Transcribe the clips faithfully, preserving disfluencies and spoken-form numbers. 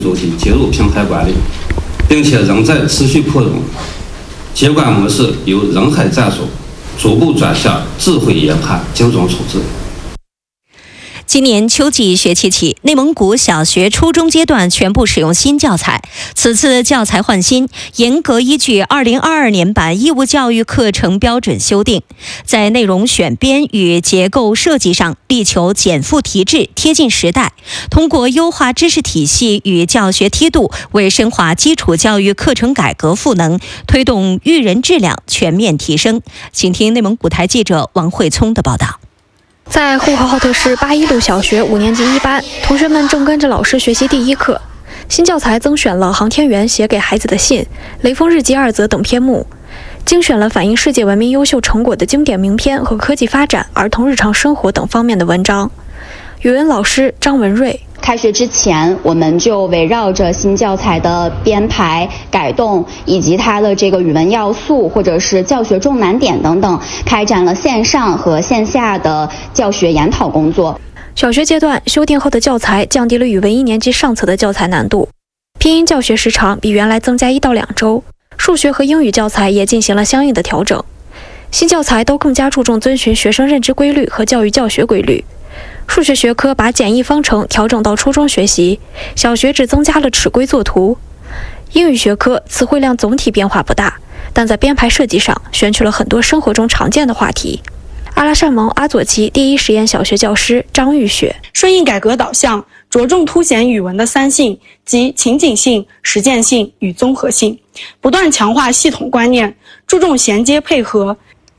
主体接入平台管理，并且仍在持续扩容。接管模式由人海战术逐步转向智慧研判、精准处置。 今年秋季学期起，内蒙古小学、初中阶段全部使用新教材。此次教材换新，严格依据二零二二年版义务教育课程标准修订，在内容选编与结构设计上力求减负提质、贴近时代。通过优化知识体系与教学梯度，为深化基础教育课程改革赋能，推动育人质量全面提升。请听内蒙古台记者王慧聪的报道。 在呼和浩特市八一路小学五年级一班，同学们正跟着老师学习第一课。新教材增选了航天员写给孩子的信、雷锋日记二则等篇目，精选了反映世界文明优秀成果的经典名篇和科技发展、儿童日常生活等方面的文章。语文老师张文瑞。 开学之前，我们就围绕着新教材的编排、改动以及它的这个语文要素或者是教学重难点等等，开展了线上和线下的教学研讨工作。 小学阶段修订后的教材降低了语文一年级上册的教材难度，拼音教学时长比原来增加一到两周，数学和英语教材也进行了相应的调整。新教材都更加注重遵循学生认知规律和教育教学规律。数学学科把简易方程调整到初中学习，小学只增加了尺规作图。英语学科词汇量总体变化不大，但在编排设计上选取了很多生活中常见的话题。阿拉善盟阿左旗第一实验小学教师张玉雪。 顺应改革导向，着重凸显语文的三性，即情景性、实践性与综合性，不断强化系统观念，注重衔接配合。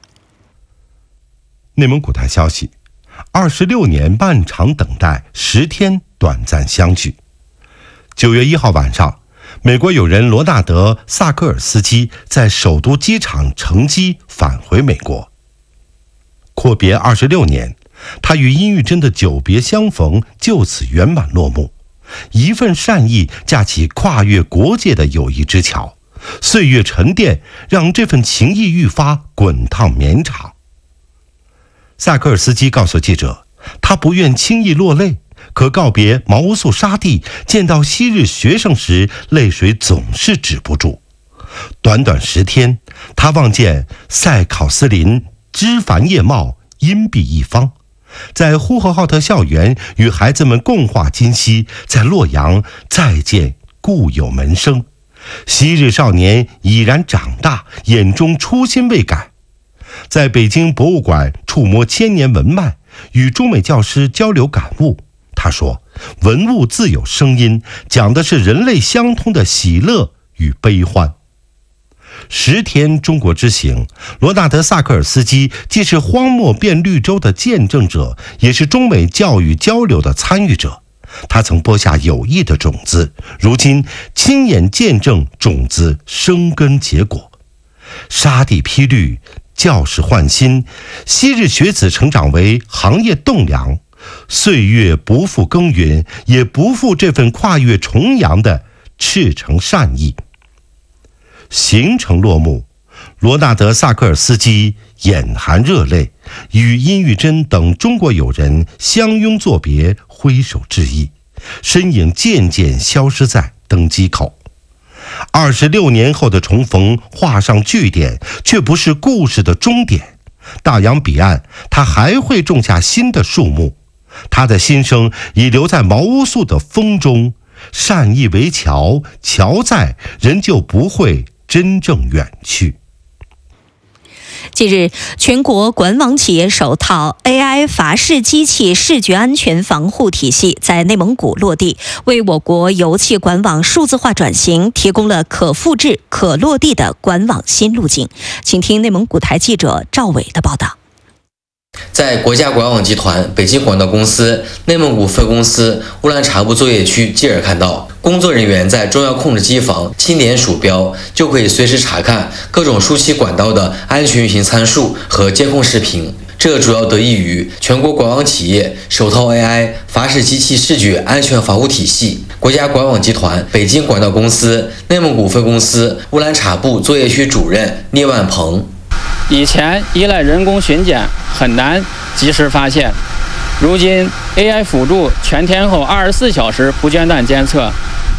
内蒙古台消息，二十六年漫长等待，十天短暂相聚。九月一号晚上，美国友人罗纳德·萨科尔斯基在首都机场乘机返回美国。阔别二十六年，他与殷玉珍的久别相逢就此圆满落幕。一份善意架起跨越国界的友谊之桥，岁月沉淀，让这份情谊愈发滚烫绵长。萨科尔斯基告诉记者，他不愿轻易落泪，可告别毛乌素沙地，见到昔日学生时，泪水总是止不住。短短十天，他望见塞考斯林枝繁叶茂，荫蔽一方，在呼和浩特校园与孩子们共话今夕，在洛阳再见故友门生。昔日少年已然长大，眼中初心未改。在北京博物馆触摸千年文脉，与中美教师交流感悟。他说，文物自有声音，讲的是人类相通的喜乐与悲欢。十天中国之行，罗纳德·萨科尔斯基既是荒漠变绿洲的见证者，也是中美教育交流的参与者。他曾播下友谊的种子，如今亲眼见证种子生根结果。沙地披绿，教室换新，昔日学子成长为行业栋梁。岁月不负耕耘，也不负这份跨越重洋的赤诚善意。行程落幕，罗纳德·萨科尔斯基眼含热泪，与殷玉珍等中国友人相拥作别，挥手致意，身影渐渐消失在登机口。二十六年后的重逢画上句点，却不是故事的终点。大洋彼岸，他还会种下新的树木。他的心声已留在毛乌素的风中。善意为桥，桥在，人就不会真正远去。 近日，全国管网企业首套 A I 阀式机器视觉安全防护体系在内蒙古落地，为我国油气管网数字化转型提供了可复制、可落地的管网新路径。请听内蒙古台记者赵伟的报道。 在国家管网集团北京广道公司内蒙古分公司乌兰察布作业区吉尔看到，工作人员在中央控制机房轻点鼠标，就可以随时查看各种输气管道的安全运行参数和监控视频。这主要得益于全国管网企业首套 A I 阀式机器视觉安全防护体系。国家管网集团北京广道公司内蒙古分公司乌兰察布作业区主任聂万鹏。 以前依赖人工巡检很难及时发现，如今 A I 辅助全天候二十四小时不间断监测，